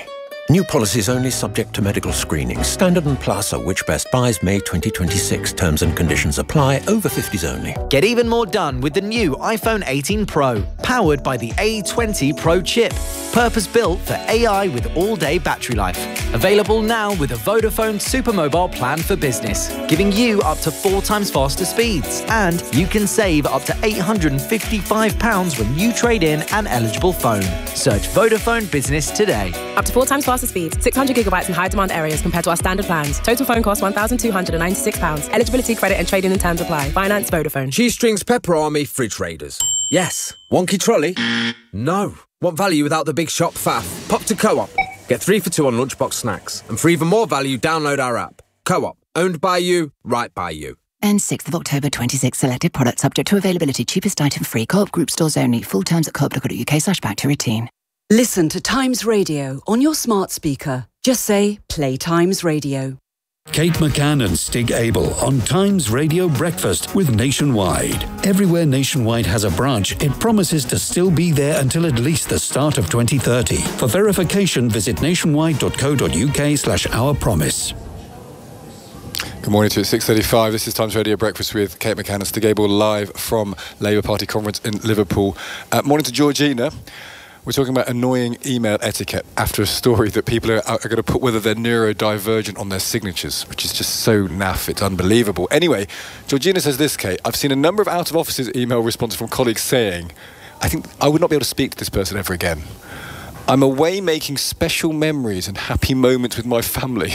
New policies only subject to medical screening. Standard and Plus are which Best Buys May twenty twenty-six. Terms and conditions apply. Over fifties only. Get even more done with the new iPhone eighteen Pro, powered by the A twenty Pro chip. Purpose-built for A I with all-day battery life. Available now with a Vodafone Supermobile plan for business, giving you up to four times faster speeds. And you can save up to eight hundred fifty-five pounds when you trade in an eligible phone. Search Vodafone Business today. Up to four times faster speeds, six hundred gigabytes in high demand areas compared to our standard plans. Total phone cost one thousand two hundred ninety-six pounds. Eligibility, credit and trading and terms apply. Finance Vodafone. Cheese Strings Pepper Army Fridge Raiders. Yes. Wonky trolley? No. Want value without the big shop faff? Pop to Co-op. Get three for two on lunchbox snacks. And for even more value, download our app. Co-op. Owned by you, right by you. And sixth of October twenty-six. Selected products subject to availability. Cheapest item free. Co-op group stores only. Full terms at co op dot co dot uk slash back to routine. Listen to Times Radio on your smart speaker. Just say, play Times Radio. Kate McCann and Stig Abel on Times Radio Breakfast with Nationwide. Everywhere Nationwide has a branch, it promises to still be there until at least the start of twenty thirty. For verification, visit nationwide dot co dot uk slash our promise. Good morning to you at six thirty-five. This is Times Radio Breakfast with Kate McCann and Stig Abel live from Labour Party conference in Liverpool. Uh, morning to Georgina. We're talking about annoying email etiquette after a story that people are, are going to put whether they're neurodivergent on their signatures, which is just so naff, it's unbelievable. Anyway, Georgina says this, Kate, I've seen a number of out-of-offices email responses from colleagues saying, I think I would not be able to speak to this person ever again. I'm away making special memories and happy moments with my family.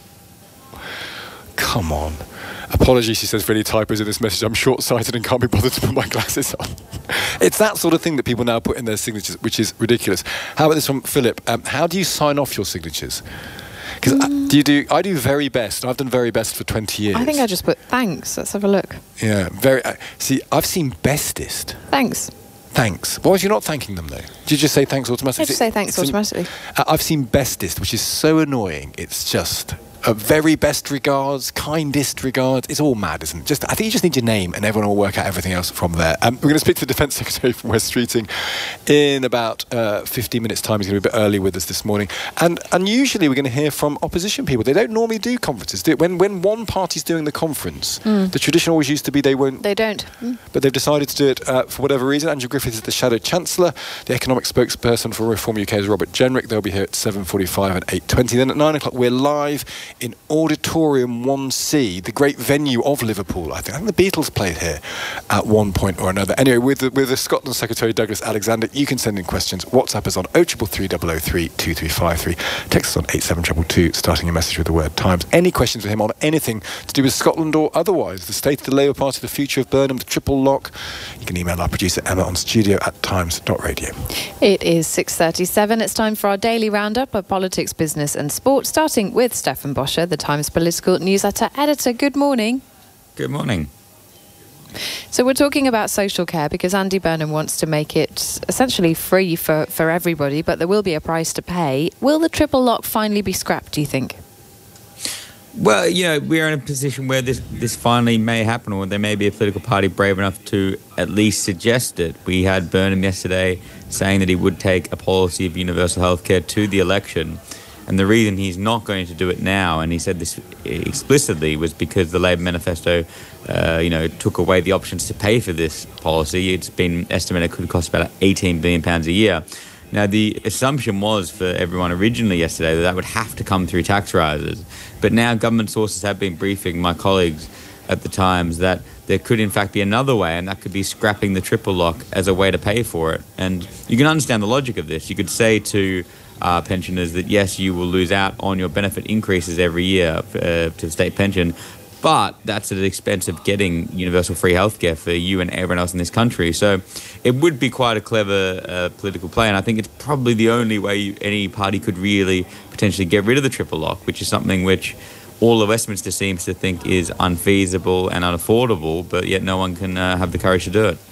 Come on. Apologies, she says, for any typos in this message. I'm short-sighted and can't be bothered to put my glasses on. It's that sort of thing that people now put in their signatures, which is ridiculous. How about this from Philip? Um, how do you sign off your signatures? Because mm. do you do? I do very best. I've done very best for twenty years. I think I just put thanks. Let's have a look. Yeah, very. Uh, see, I've seen bestest. Thanks. Thanks. Why was you not thanking them, though? Did you just say thanks automatically? I just say thanks it's automatically. An, I've seen bestest, which is so annoying. It's just... Uh, very best regards, kindest regards. It's all mad, isn't it? Just, I think you just need your name and everyone will work out everything else from there. Um, we're going to speak to the Defence Secretary from West Streeting in about uh, fifteen minutes' time. He's going to be a bit early with us this morning. And unusually we're going to hear from opposition people. They don't normally do conferences. Do when, when one party's doing the conference, mm. the tradition always used to be they won't. They don't. Mm. But they've decided to do it uh, for whatever reason. Andrew Griffiths is the Shadow Chancellor. The economic spokesperson for Reform U K is Robert Jenrick. They'll be here at seven forty-five and eight twenty. Then at nine o'clock we're live in Auditorium one C, the great venue of Liverpool. I think, I think the Beatles played here at one point or another. Anyway, with the, with the Scotland Secretary Douglas Alexander, you can send in questions. WhatsApp us on oh triple three double oh three two three five three. Text us on eight seven two two two, starting your message with the word Times. Any questions with him on anything to do with Scotland or otherwise, the state of the Labour Party, the future of Burnham, the triple lock, you can email our producer Emma on studio at times dot radio. It is six thirty-seven. It's time for our daily roundup of politics, business and sport, starting with Stefan Boscher, the Times Political Newsletter editor. Good morning. Good morning. So we're talking about social care because Andy Burnham wants to make it essentially free for, for everybody, but there will be a price to pay. Will the triple lock finally be scrapped, do you think? Well, you know, we're in a position where this, this finally may happen, or there may be a political party brave enough to at least suggest it. We had Burnham yesterday saying that he would take a policy of universal healthcare to the election. And the reason he's not going to do it now, and he said this explicitly, was because the Labour manifesto, uh, you know, took away the options to pay for this policy. It's been estimated it could cost about eighteen billion pounds a year. Now, the assumption was for everyone originally yesterday that that would have to come through tax rises. But now government sources have been briefing my colleagues at the Times that there could in fact be another way, and that could be scrapping the triple lock as a way to pay for it. And you can understand the logic of this. You could say to Uh, pensioners that yes, you will lose out on your benefit increases every year uh, to the state pension, but that's at the expense of getting universal free healthcare for you and everyone else in this country. So it would be quite a clever uh, political play, and I think it's probably the only way you, any party could really potentially get rid of the triple lock, which is something which all of Westminster seems to think is unfeasible and unaffordable, but yet no one can uh, have the courage to do it.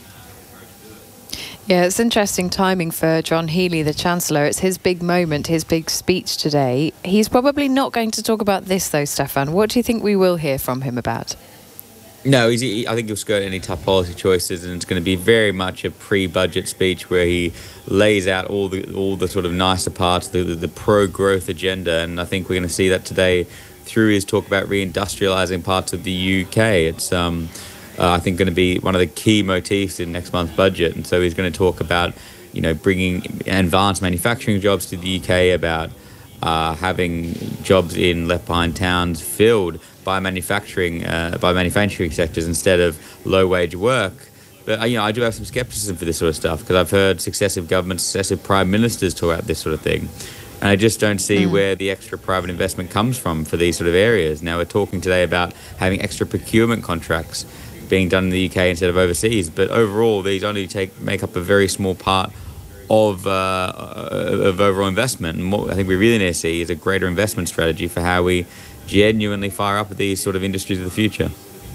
Yeah, it's interesting timing for John Healey, the Chancellor. It's his big moment, his big speech today. He's probably not going to talk about this, though, Stefan. What do you think we will hear from him about? No, he's, he, I think he'll skirt any tough policy choices, and it's going to be very much a pre-budget speech where he lays out all the all the sort of nicer parts, the, the, the pro-growth agenda, and I think we're going to see that today through his talk about reindustrialising parts of the U K. It's, um, uh, I think, going to be one of the key motifs in next month's budget, and so he's going to talk about, you know, bringing advanced manufacturing jobs to the U K, about uh, having jobs in left-behind towns filled by manufacturing uh, by manufacturing sectors instead of low-wage work. But, you know, I do have some skepticism for this sort of stuff, because I've heard successive governments, successive prime ministers talk about this sort of thing. And I just don't see mm. where the extra private investment comes from for these sort of areas. Now, we're talking today about having extra procurement contracts being done in the U K instead of overseas. But overall, these only take make up a very small part of uh, of overall investment. And what I think we really need to see is a greater investment strategy for how we genuinely fire up these sort of industries of the future.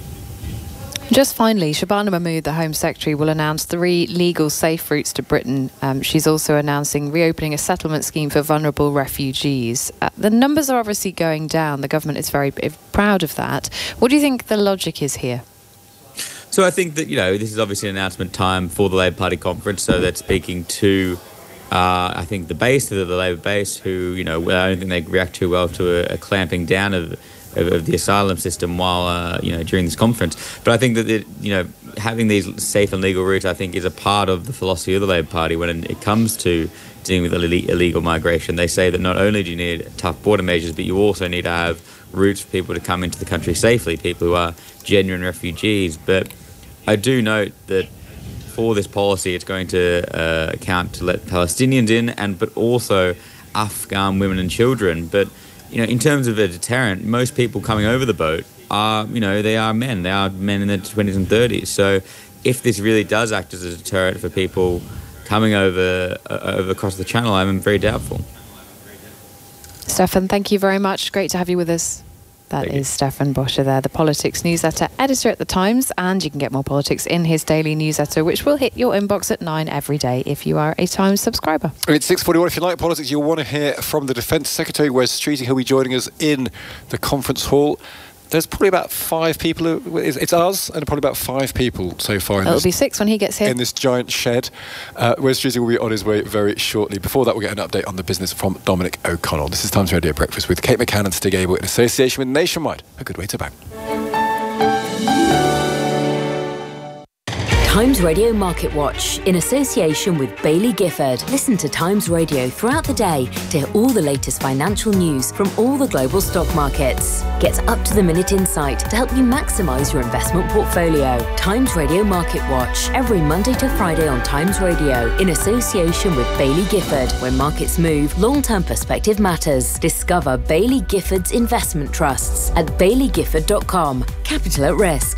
Just finally, Shabana Mahmood, the Home Secretary, will announce three legal safe routes to Britain. Um, she's also announcing reopening a settlement scheme for vulnerable refugees. Uh, the numbers are obviously going down. The government is very proud of that. What do you think the logic is here? So I think that, you know, this is obviously an announcement time for the Labour Party conference, so that's speaking to Uh, I think the base of the Labour base, who, you know, I don't think they react too well to a, a clamping down of, of, of the asylum system while, uh, you know, during this conference. But I think that, it, you know, having these safe and legal routes, I think, is a part of the philosophy of the Labour Party when it comes to dealing with illegal migration. They say that not only do you need tough border measures, but you also need to have routes for people to come into the country safely, people who are genuine refugees. But I do note that for this policy, it's going to uh, account to let Palestinians in, and but also Afghan women and children. But, you know, in terms of a deterrent, most people coming over the boat are, you know, they are men. They are men in their twenties and thirties. So if this really does act as a deterrent for people coming over, uh, over across the channel, I'm very doubtful. Stefan, thank you very much. Great to have you with us. That is Stefan Boscher there, the politics newsletter editor at The Times, and you can get more politics in his daily newsletter, which will hit your inbox at nine every day if you are a Times subscriber. It's six forty-one. If you like politics, you'll want to hear from the Defence Secretary, Wes Streeting, who'll be joining us in the conference hall. There's probably about five people. Who, it's, it's us and probably about five people so far. In It'll this, be six when he gets here. In this giant shed. Uh, Wes Streeting will be on his way very shortly. Before that, we'll get an update on the business from Dominic O'Connell. This is Times Radio Breakfast with Kate McCann and Stig Abel in association with Nationwide. A good way to bank. Times Radio Market Watch, in association with Bailey Gifford. Listen to Times Radio throughout the day to hear all the latest financial news from all the global stock markets. Get up-to-the-minute insight to help you maximise your investment portfolio. Times Radio Market Watch, every Monday to Friday on Times Radio, in association with Bailey Gifford. When markets move, long-term perspective matters. Discover Bailey Gifford's investment trusts at bailey gifford dot com. Capital at risk.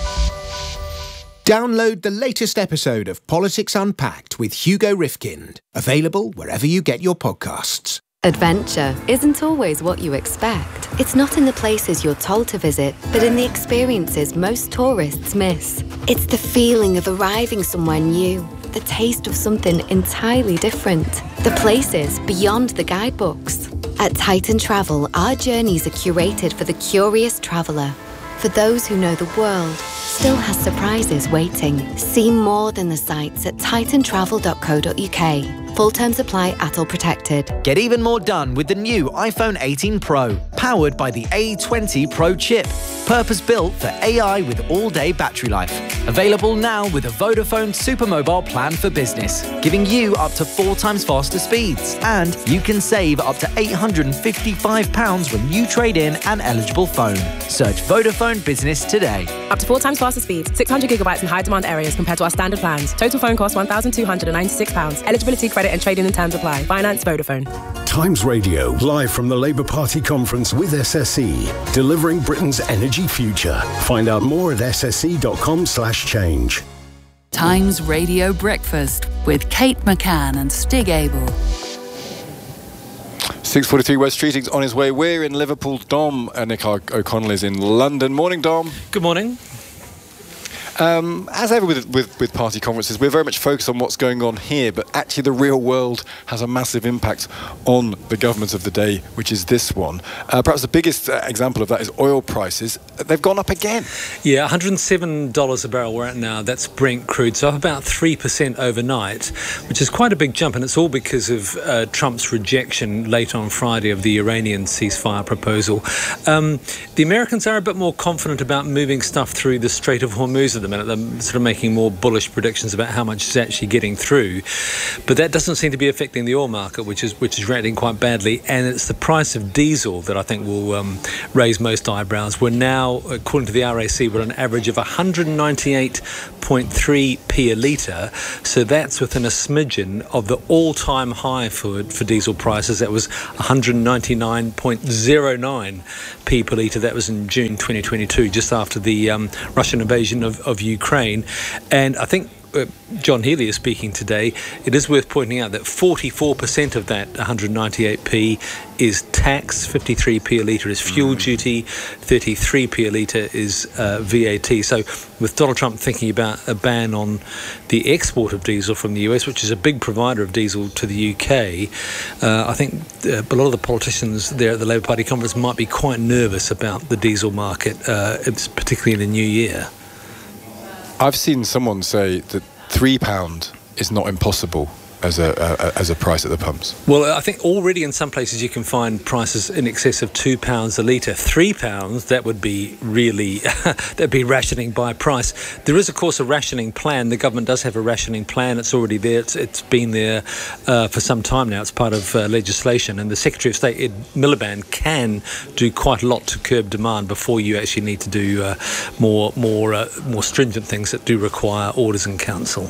Download the latest episode of Politics Unpacked with Hugo Rifkind. Available wherever you get your podcasts. Adventure isn't always what you expect. It's not in the places you're told to visit, but in the experiences most tourists miss. It's the feeling of arriving somewhere new, the taste of something entirely different, the places beyond the guidebooks. At Titan Travel, our journeys are curated for the curious traveller. For those who know the world still has surprises waiting. See more than the sights at titan travel dot co dot uk. Full terms apply at all protected. Get even more done with the new iPhone eighteen Pro, powered by the A twenty Pro chip. Purpose-built for A I with all-day battery life. Available now with a Vodafone Supermobile plan for business, giving you up to four times faster speeds. And you can save up to eight hundred fifty-five pounds when you trade in an eligible phone. Search Vodafone Business today. Up to four times faster speeds, six hundred gigabytes in high-demand areas compared to our standard plans. Total phone cost one thousand two hundred ninety-six pounds. Eligibility, credit and trading and terms apply. Finance Vodafone. Times Radio, live from the Labour Party conference with S S E, delivering Britain's energy future. Find out more at s s e dot com slash change. Times Radio Breakfast with Kate McCann and Stig Abel. six forty-three, Wes Streeting's on his way. We're in Liverpool. Dom and Nick O'Connell is in London. Morning, Dom. Good morning. Um, as ever with, with, with party conferences, we're very much focused on what's going on here, but actually the real world has a massive impact on the government of the day, which is this one. Uh, perhaps the biggest uh, example of that is oil prices. They've gone up again. Yeah, one hundred seven dollars a barrel we're at now. That's Brent crude, so up about three percent overnight, which is quite a big jump, and it's all because of uh, Trump's rejection late on Friday of the Iranian ceasefire proposal. Um, the Americans are a bit more confident about moving stuff through the Strait of Hormuz at the minute. They're sort of making more bullish predictions about how much is actually getting through, but that doesn't seem to be affecting the oil market, which is which is reacting quite badly. And it's the price of diesel that I think will um, raise most eyebrows. We're now, according to the R A C, we're at an average of one hundred ninety-eight point three p a litre, so that's within a smidgen of the all-time high for for diesel prices. That was one hundred ninety-nine point oh nine p per litre. That was in June twenty twenty-two, just after the um, Russian invasion of, of Ukraine. And I think uh, John Healey is speaking today. It is worth pointing out that forty-four percent of that one hundred ninety-eight p is tax, fifty-three p a litre is fuel mm. duty, thirty-three p a litre is uh, V A T. So with Donald Trump thinking about a ban on the export of diesel from the U S, which is a big provider of diesel to the U K, uh, I think uh, a lot of the politicians there at the Labour Party conference might be quite nervous about the diesel market, uh, particularly in the new year. I've seen someone say that three pound is not impossible as a, a as a price at the pumps. Well, I think already in some places you can find prices in excess of two pounds a litre. Three pounds, that would be really that'd be rationing by price. There is, of course, a rationing plan. The government does have a rationing plan. It's already there. It's, it's been there uh, for some time now. It's part of uh, legislation, and the Secretary of State, Ed Miliband, can do quite a lot to curb demand before you actually need to do uh, more more uh, more stringent things that do require orders in council.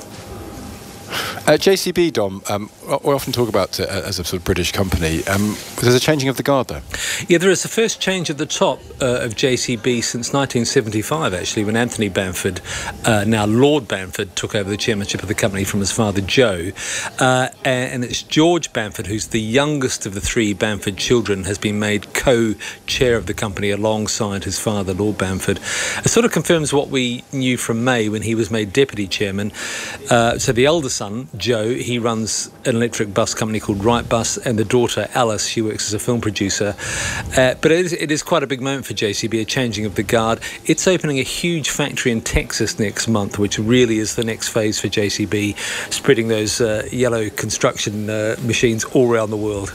Uh, J C B, Dom, um, we often talk about it as a sort of British company. Um, there's a changing of the guard, though. Yeah, there is the first change at the top uh, of J C B since nineteen seventy-five, actually, when Anthony Bamford, uh, now Lord Bamford, took over the chairmanship of the company from his father, Joe. Uh, and it's George Bamford, who's the youngest of the three Bamford children, has been made co-chair of the company alongside his father, Lord Bamford. It sort of confirms what we knew from May when he was made deputy chairman. Uh, so the eldest son, Joe, he runs an electric bus company called Wright Bus, and the daughter, Alice, she works as a film producer. Uh, but it is, it is quite a big moment for J C B, a changing of the guard. It's opening a huge factory in Texas next month, which really is the next phase for J C B, spreading those uh, yellow construction uh, machines all around the world.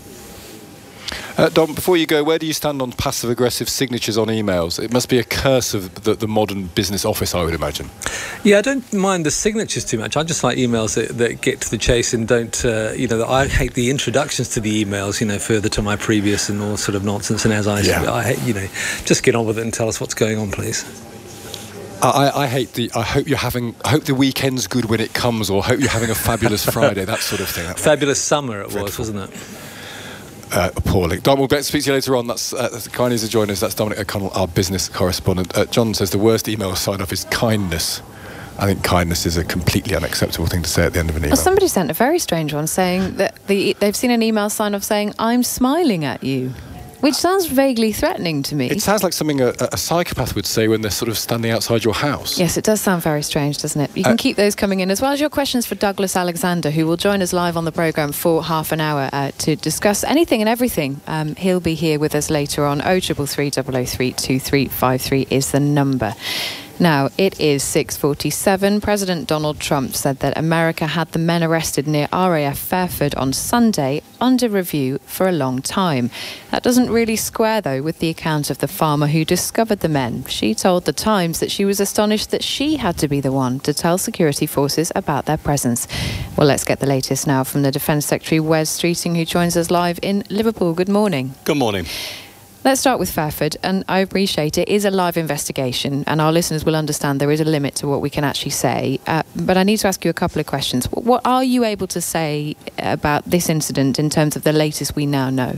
Uh, Dom, before you go, where do you stand on passive-aggressive signatures on emails? It must be a curse of the, the modern business office, I would imagine. Yeah, I don't mind the signatures too much. I just like emails that, that get to the chase and don't, uh, you know, I hate the introductions to the emails, you know, further to my previous and all sort of nonsense. And as I, yeah. I hate, you know, just get on with it and tell us what's going on, please. I, I hate the. I hope you're having. I hope the weekend's good when it comes, or hope you're having a fabulous Friday. That sort of thing. That fabulous summer it was, wasn't it? Uh, appalling. Dom, we'll speak to you later on. That's, uh, that's kind to join us. That's Dominic O'Connell, our business correspondent. Uh, John says the worst email sign off is kindness. I think kindness is a completely unacceptable thing to say at the end of an email. Well, somebody sent a very strange one saying that the, they've seen an email sign off saying, "I'm smiling at you," which sounds vaguely threatening to me. It sounds like something a, a psychopath would say when they're sort of standing outside your house. Yes, it does sound very strange, doesn't it? You can uh, keep those coming in, as well as your questions for Douglas Alexander, who will join us live on the programme for half an hour uh, to discuss anything and everything. Um, he'll be here with us later on. oh three three, double oh three, two three five three is the number. Now, it is six forty-seven. President Donald Trump said that America had the men arrested near R A F Fairford on Sunday under review for a long time. That doesn't really square, though, with the account of the farmer who discovered the men. She told The Times that she was astonished that she had to be the one to tell security forces about their presence. Well, let's get the latest now from the Defence Secretary, Wes Streeting, who joins us live in Liverpool. Good morning. Good morning. Let's start with Fairford, and I appreciate it is a live investigation, and our listeners will understand there is a limit to what we can actually say. Uh, but I need to ask you a couple of questions. What are you able to say about this incident in terms of the latest we now know?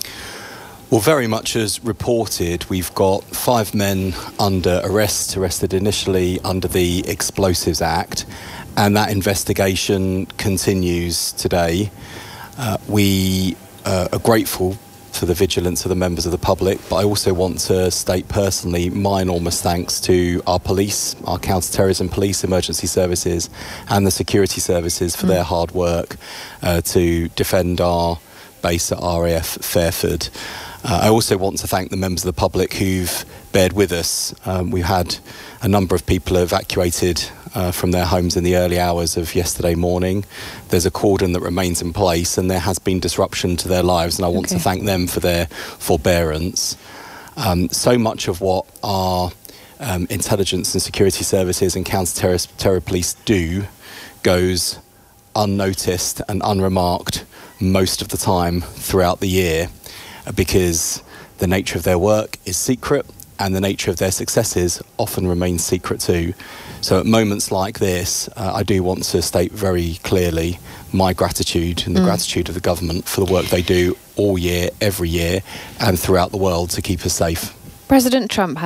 Well, very much as reported, we've got five men under arrest, arrested initially under the Explosives Act, and that investigation continues today. Uh, we uh, are grateful for the vigilance of the members of the public, but I also want to state personally my enormous thanks to our police, our counter-terrorism police, emergency services and the security services for mm. their hard work uh, to defend our base at R A F Fairford. Uh, I also want to thank the members of the public who've bared with us. Um, we've had a number of people evacuated uh, from their homes in the early hours of yesterday morning. There's a cordon that remains in place and there has been disruption to their lives, and I want okay. to thank them for their forbearance. Um, so much of what our um, intelligence and security services and counter-terror terror police do goes unnoticed and unremarked most of the time throughout the year, because the nature of their work is secret and the nature of their successes often remains secret too. So at moments like this, uh, I do want to state very clearly my gratitude and the mm. gratitude of the government for the work they do all year, every year, and throughout the world to keep us safe. President Trump